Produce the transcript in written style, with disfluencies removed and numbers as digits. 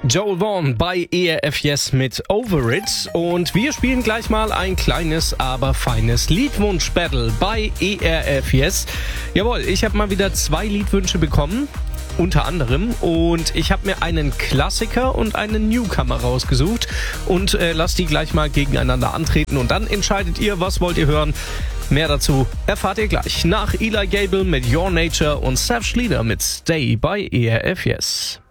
Joel Vaughn bei ERF Yes mit Over It. Und wir spielen gleich mal ein kleines, aber feines Liedwunsch-Battle bei ERF Yes. Jawohl, ich habe mal wieder 2 Liedwünsche bekommen. Unter anderem. Und ich habe mir einen Klassiker und einen Newcomer rausgesucht. Und lasst die gleich mal gegeneinander antreten. Und dann entscheidet ihr, was wollt ihr hören. Mehr dazu erfahrt ihr gleich nach Eli Gable mit Your Nature und Seth Schlieder mit Stay bei ERF Yes.